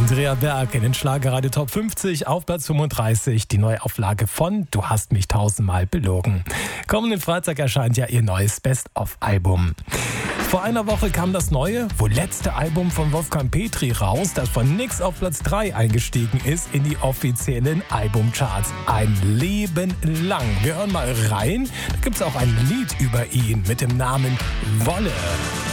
Andrea Berg in den Schlagerradio Top 50 auf Platz 35. Die Neuauflage von Du hast mich tausendmal belogen. Kommenden Freitag erscheint ja ihr neues Best-of-Album. Vor einer Woche kam das neue, wohl letzte Album von Wolfgang Petri raus, das von nix auf Platz 3 eingestiegen ist in die offiziellen Albumcharts. Ein Leben lang. Wir hören mal rein. Da gibt es auch ein Lied über ihn mit dem Namen Wolle.